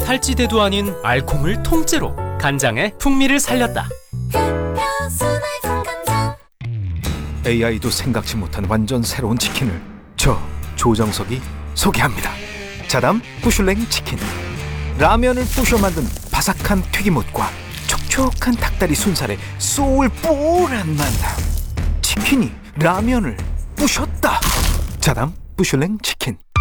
탈지대도 아닌 알콩을 통째로 간장의 풍미를 살렸다. AI도 생각지 못한 완전 새로운 치킨을 저 조정석이 소개합니다. 자담 부슐랭 치킨. 라면을 부셔 만든 바삭한 튀김옷과 촉촉한 닭다리 순살의 소울뽀란 맛. 치킨이 라면을 부셨다. 자담 부슐랭 치킨.